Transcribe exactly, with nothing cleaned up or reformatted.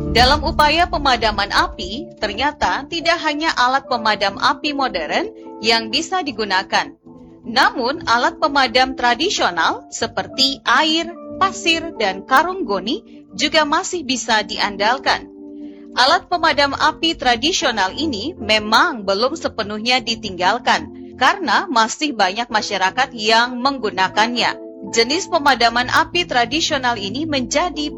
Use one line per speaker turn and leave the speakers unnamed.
Dalam upaya pemadaman api, ternyata tidak hanya alat pemadam api modern yang bisa digunakan. Namun, alat pemadam tradisional seperti air, pasir, dan karung goni juga masih bisa diandalkan. Alat pemadam api tradisional ini memang belum sepenuhnya ditinggalkan karena masih banyak masyarakat yang menggunakannya. Jenis pemadaman api tradisional ini menjadi